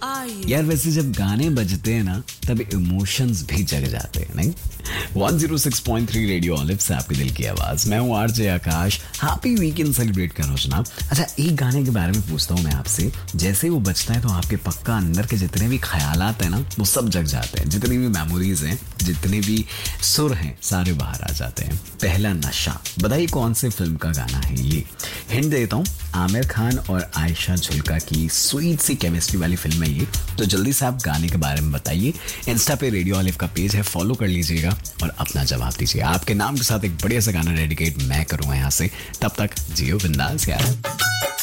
यार वैसे जब गाने बजते हैं ना तब इमोशंस भी जग जाते हैं नहीं। 106.3 रेडियो ऑलिव से आपके दिल की आवाज। मैं हूँ आरजे आकाश। हैप्पी वीकेंड सेलिब्रेट कर रहा हूँ जनाब। अच्छा, एक गाने के बारे में पूछता हूँ मैं आपसे। जैसे वो बजता है तो आपके पक्का अंदर के जितने भी ख्यालात हैं ना वो सब जग जाते हैं। जितनी भी मेमोरीज हैं, जितने भी सुर हैं, सारे बाहर आ जाते हैं। पहला नशा, बताइए कौन से फिल्म का गाना है ये? हिंट देता हूँ, आमिर खान और आयशा झुल्का की स्वीट सी केमिस्ट्री वाली फिल्म है ये। तो जल्दी से आप गाने के बारे में बताइए। इंस्टा पे रेडियो ऑलिव का पेज है, फॉलो कर लीजिएगा और अपना जवाब दीजिए। आपके नाम के साथ एक बढ़िया सा गाना डेडिकेट मैं करूंगा यहाँ से। तब तक जियो बिंदास यार।